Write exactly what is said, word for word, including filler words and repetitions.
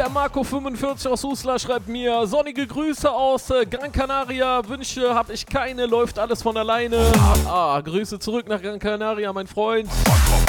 Der Marco fünfundvierzig aus Uslar schreibt mir, sonnige Grüße aus äh, Gran Canaria, Wünsche habe ich keine, läuft alles von alleine. Ah, Grüße zurück nach Gran Canaria, mein Freund.